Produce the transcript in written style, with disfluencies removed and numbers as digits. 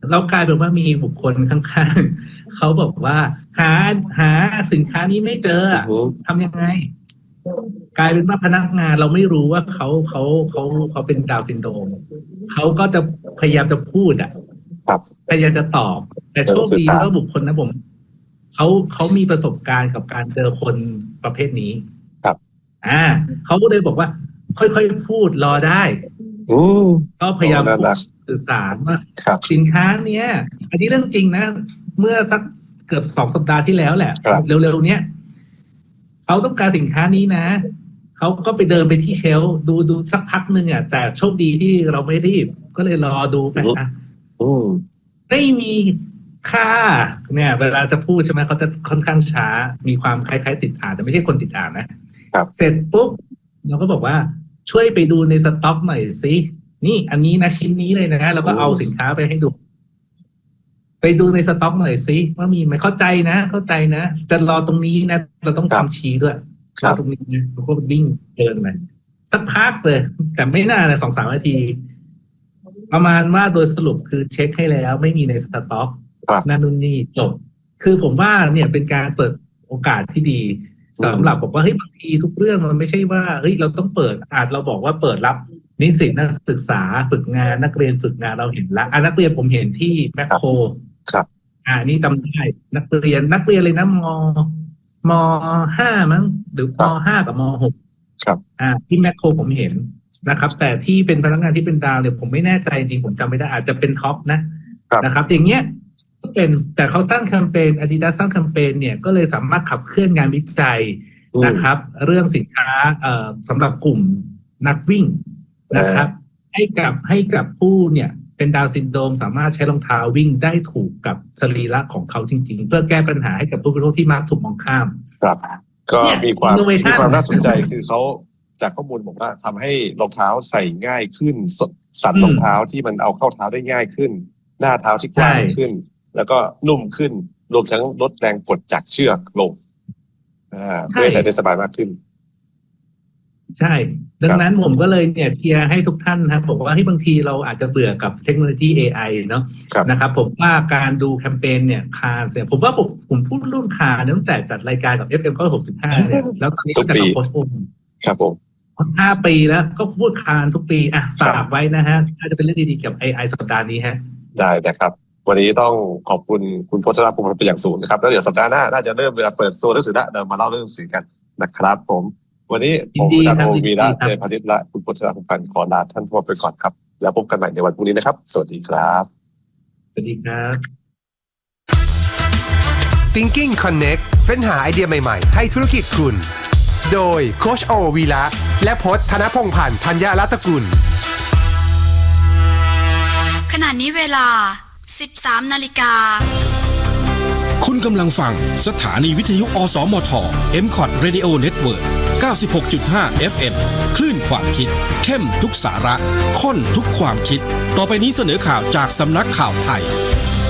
เรากลายเป็นว่ามีบุคคลข้างๆเขาบอกว่าหาสินค้านี้ไม่เจอทำยังไงกลายเป็นว่าพนักงานเราไม่รู้ว่าเขาเป็นดาวน์ซินโดรมเขาก็จะพยายามจะพูดพยายามจะตอบแต่โชคดีว่าบุคคลนะผมเขามีประสบการณ์กับการเจอคนประเภทนี้ครับเขาก็เลยบอกว่าค่อยๆพูดรอได้ก็พยายามสื่อสารว่าสินค้าเนี้ยอันนี้เรื่องจริงนะเมื่อสักเกือบ2 สัปดาห์ที่แล้วแหละเร็วๆเนี้ยเขาต้องการสินค้านี้นะเขาก็ไปเดินไปที่เชลฟ์ดูสักพักนึงแต่โชคดีที่เราไม่รีบก็เลยรอดูไปไม่มีค่าเนี่ยเวลาจะพูดใช่ไหมเขาจะค่อนข้างช้ามีความคล้ายๆติดอ่านแต่ไม่ใช่คนติดอ่านนะเสร็จปุ๊บเราก็บอกว่าช่วยไปดูในสต็อกหน่อยสินี่อันนี้นะชิ้นนี้เลยนะแล้วก็เอาสินค้าไปให้ดูไปดูในสต็อกหน่อยสิว่ามีไหมเข้าใจนะจะรอตรงนี้นะเราต้องทำชี้ด้วยตรงนี้นะพวกวิ่งเกินไปสักพักเลยแต่ไม่นานนะ 2-3 นาทีประมาณว่าโดยสรุปคือเช็คให้แล้วไม่มีในสต็อกนั่นนู่นนี่จบคือผมว่าเนี่ยเป็นการเปิดโอกาสที่ดีสำหรับบอกว่าเฮ้ยบางทีทุกเรื่องมันไม่ใช่ว่าเฮ้ยเราต้องเปิดเราบอกว่าเปิดรับนิสิตนักศึกษาฝึกงานนักเรียนฝึกงานเราเห็นละนักเรียนผมเห็นที่แมคโครครับนี่จำได้นักเรียนเลยนะม.5 มั้งหรือม.5 กับม .6 ครับที่แมคโครผมเห็นนะครับแต่ที่เป็นพนักงานที่เป็นดาวเนี่ยผมไม่แน่ใจจริงผมจำไม่ได้อาจจะเป็นท็อปนะครับอย่างเงี้ยเป็นแต่เขาสร้างแคมเปญ Adidas สร้างแคมเปญเนี่ยก็เลยสามารถขับเคลื่อนงานวิจัยนะครับเรื่องสินค้าสำหรับกลุ่มนักวิ่งนะครับให้กับผู้เนี่ยเป็นดาวน์ซินโดรมสามารถใช้รองเท้าวิ่งได้ถูกกับสรีระของเขาจริงๆเพื่อแก้ปัญหาให้กับผู้บริโภคที่มักถูกมองข้ามครับก็มีความน่าสนใจคือเขาจากข้อมูลบอกว่าทำให้รองเท้าใส่ง่ายขึ้นสันรองเท้าที่มันเอาเข้าเท้าได้ง่ายขึ้นหน้าเท้าที่กว้างขึ้นแล้วก็นุ่มขึ้นรวมทั้งลดแรงกดจากเชือกลงเพื่อใส่ได้สบายมากขึ้นใช่ดังนั้นผมก็เลยเนี่ยเชียร์ให้ทุกท่านครับบอกว่าให้บางทีเราอาจจะเบื่อกับเทคโนโลยี AI เนาะนะครับผมว่าการดูแคมเปญเนี่ยคานเนี่ยผมว่าผมพูดร่วมคานตั้งแต่จัดรายการกับ FM 65เนี่ยแล้วตอนนี้ก็จะกับโค้ชอุ้มครับผม 5 ปีแล้วก็พูดคานทุกปีฝากไว้นะฮะน่าจะเป็นเรื่องดีๆกับ AI สัปดาห์นี้ฮะได้ครับวันนี้ต้องขอบคุณคุณพจน์ภูมิเป็นอย่างสูงนะครับแล้วเดี๋ยวสัปดาห์หน้าน่าจะเริ่มเปิดโซนหนังสือเดิมมาเล่าเรื่องหนังสือกันนะครับผมวันนี้ผมอาจารย์โอวีระเจริญพานิชและคุณพจน์ภูมิพันธ์ขอลาท่านผู้ฟังไปก่อนครับแล้วพบกันใหม่ในวันพรุ่งนี้นะครับสวัสดีครับสวัสดีครับ Thinking Connect เฟ้นหาไอเดียใหม่ๆให้ธุรกิจคุณโดยโค้ชโอวีระและพจน์ธนพงษ์พันธ์ธัญรัตนกุลขณะนี้เวลา 13 นาฬิกาคุณกำลังฟังสถานีวิทยุอสมท MCOT Radio Network 96.5 FM คลื่นความคิดเข้มทุกสาระข้นทุกความคิดต่อไปนี้เสนอข่าวจากสำนักข่าวไทย